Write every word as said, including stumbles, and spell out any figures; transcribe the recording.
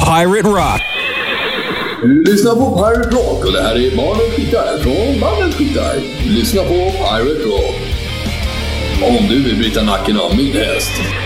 Pirate Rock. Du lyssnar på Pirate Rock och det här är Mannen Skittar från Mannen Skittar. Lyssna på Pirate Rock. Om du vill bryta nacken av min häst.